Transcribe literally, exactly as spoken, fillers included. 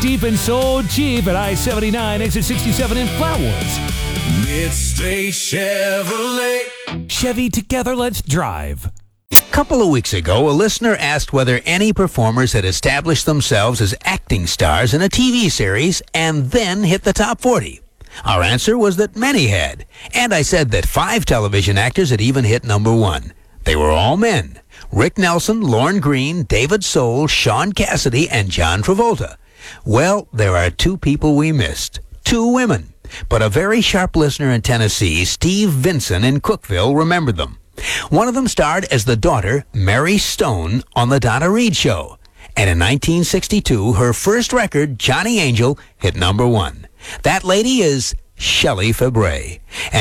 Deep and so cheap at I seventy-nine, exit sixty-seven in Flatwoods. Midstate Chevrolet. Chevy, together, let's drive. A couple of weeks ago, a listener asked whether any performers had established themselves as acting stars in a T V series and then hit the top forty. Our answer was that many had, and I said that five television actors had even hit number one. They were all men: Rick Nelson, Lorne Greene, David Soul, Sean Cassidy, and John Travolta. Well, there are two people we missed. Two women. But a very sharp listener in Tennessee, Steve Vinson in Cookeville, remembered them. One of them starred as the daughter, Mary Stone, on The Donna Reed Show. And in nineteen sixty-two, her first record, Johnny Angel, hit number one. That lady is Shelley Fabares.